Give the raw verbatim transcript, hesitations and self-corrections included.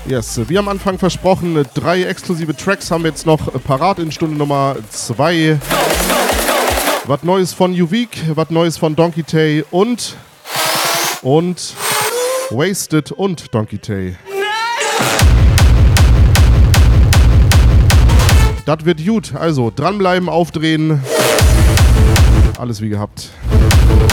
Yes, wie am Anfang versprochen, drei exklusive Tracks haben wir jetzt noch parat in Stunde Nummer zwei. Was Neues von Uvik, was Neues von Donkey Tay und und Wasted und Donkey Tay. Das wird gut, also dranbleiben, aufdrehen, alles wie gehabt.